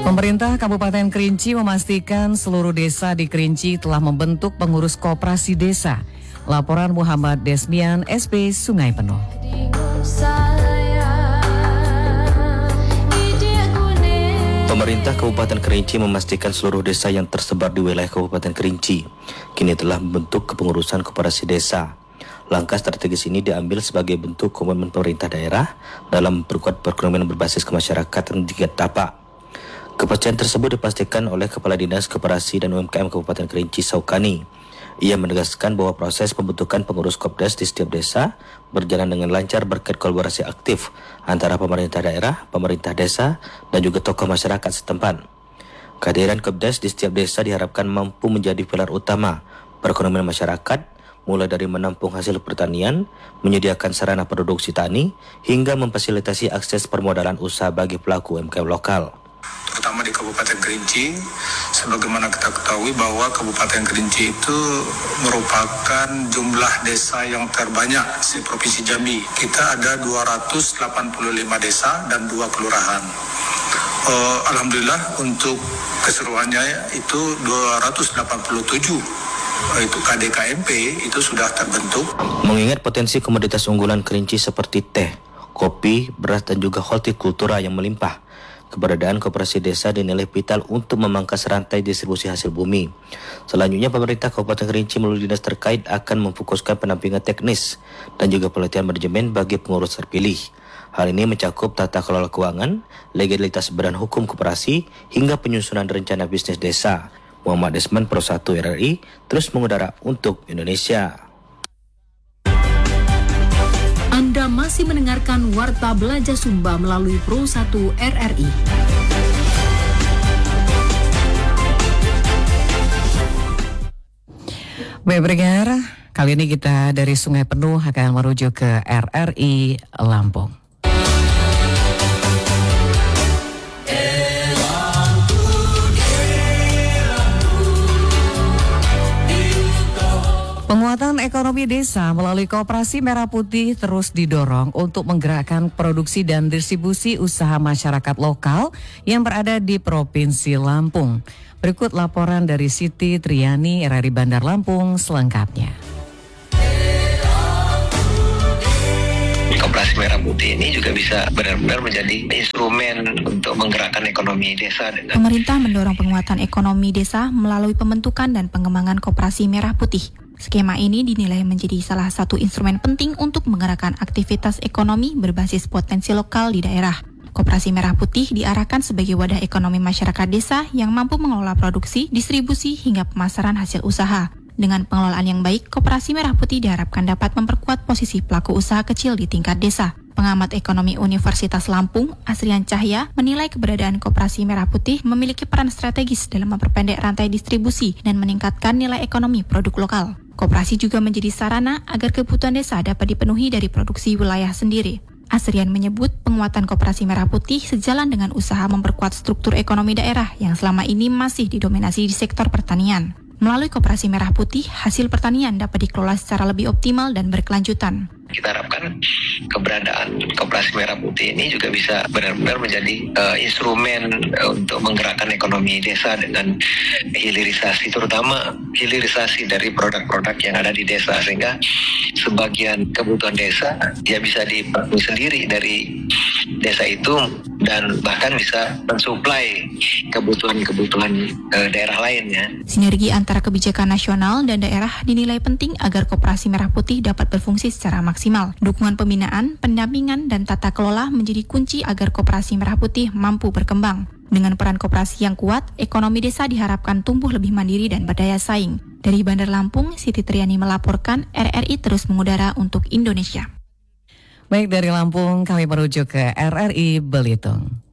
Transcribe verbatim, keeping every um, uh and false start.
Pemerintah Kabupaten Kerinci memastikan seluruh desa di Kerinci telah membentuk pengurus koperasi desa. Laporan Muhammad Desmian, S P Sungai Penuh. Pemerintah Kabupaten Kerinci memastikan seluruh desa yang tersebar di wilayah Kabupaten Kerinci kini telah membentuk kepengurusan koperasi desa. Langkah strategis ini diambil sebagai bentuk komitmen pemerintah daerah dalam memperkuat perekonomian berbasis kemasyarakatan di tiga tapak. Kepercayaan tersebut dipastikan oleh Kepala Dinas Koperasi dan U M K M Kabupaten Kerinci, Saukani. Ia menegaskan bahwa proses pembentukan pengurus Kopdes di setiap desa berjalan dengan lancar berkat kolaborasi aktif antara pemerintah daerah, pemerintah desa, dan juga tokoh masyarakat setempat. Kehadiran Kopdes di setiap desa diharapkan mampu menjadi pilar utama perekonomian masyarakat, mulai dari menampung hasil pertanian, menyediakan sarana produksi tani, hingga memfasilitasi akses permodalan usaha bagi pelaku U M K M lokal. Terutama di Kabupaten Kerinci, sebagaimana kita ketahui bahwa Kabupaten Kerinci itu merupakan jumlah desa yang terbanyak di Provinsi Jambi. Kita ada dua ratus delapan puluh lima desa dan dua kelurahan. Uh, Alhamdulillah untuk keseluruhannya itu dua ratus delapan puluh tujuh. Itu K D K M P itu sudah terbentuk. Mengingat potensi komoditas unggulan Kerinci seperti teh, kopi, beras, dan juga hortikultura yang melimpah, keberadaan koperasi desa dinilai vital untuk memangkas rantai distribusi hasil bumi. Selanjutnya, pemerintah Kabupaten Kerinci melalui dinas terkait akan memfokuskan pendampingan teknis dan juga pelatihan manajemen bagi pengurus terpilih. Hal ini mencakup tata kelola keuangan, legalitas badan hukum koperasi, hingga penyusunan rencana bisnis desa. Muhammad Desman, Pro satu R R I, terus mengudara untuk Indonesia. Anda masih mendengarkan Warta Belajar Sumba melalui Pro satu R R I. Baik pendengar, kali ini kita dari Sungai Penuh akan merujuk ke R R I Lampung. Penguatan ekonomi desa melalui Koperasi Merah Putih terus didorong untuk menggerakkan produksi dan distribusi usaha masyarakat lokal yang berada di Provinsi Lampung. Berikut laporan dari Siti Triani, R R I Bandar Lampung selengkapnya. Koperasi Merah Putih ini juga bisa benar-benar menjadi instrumen untuk menggerakkan ekonomi desa. Dengan Pemerintah mendorong penguatan ekonomi desa melalui pembentukan dan pengembangan Koperasi Merah Putih. Skema ini dinilai menjadi salah satu instrumen penting untuk menggerakkan aktivitas ekonomi berbasis potensi lokal di daerah. Koperasi Merah Putih diarahkan sebagai wadah ekonomi masyarakat desa yang mampu mengelola produksi, distribusi, hingga pemasaran hasil usaha. Dengan pengelolaan yang baik, Koperasi Merah Putih diharapkan dapat memperkuat posisi pelaku usaha kecil di tingkat desa. Pengamat ekonomi Universitas Lampung, Asrian Cahya, menilai keberadaan Koperasi Merah Putih memiliki peran strategis dalam memperpendek rantai distribusi dan meningkatkan nilai ekonomi produk lokal. Koperasi juga menjadi sarana agar kebutuhan desa dapat dipenuhi dari produksi wilayah sendiri. Asrian menyebut penguatan Koperasi Merah Putih sejalan dengan usaha memperkuat struktur ekonomi daerah yang selama ini masih didominasi di sektor pertanian. Melalui Koperasi Merah Putih, hasil pertanian dapat dikelola secara lebih optimal dan berkelanjutan. Kita harapkan keberadaan Koperasi Merah Putih ini juga bisa benar-benar menjadi uh, instrumen uh, untuk menggerakkan ekonomi desa dengan hilirisasi, terutama hilirisasi dari produk-produk yang ada di desa, sehingga sebagian kebutuhan desa ya bisa dipenuhi sendiri dari desa itu dan bahkan bisa mensuplai kebutuhan-kebutuhan uh, daerah lainnya. Sinergi antara kebijakan nasional dan daerah dinilai penting agar Koperasi Merah Putih dapat berfungsi secara maksimal. Dukungan pembinaan, pendampingan, dan tata kelola menjadi kunci agar Koperasi Merah Putih mampu berkembang. Dengan peran koperasi yang kuat, ekonomi desa diharapkan tumbuh lebih mandiri dan berdaya saing. Dari Bandar Lampung, Siti Triani melaporkan, R R I terus mengudara untuk Indonesia. Baik, dari Lampung kami merujuk ke R R I Belitung.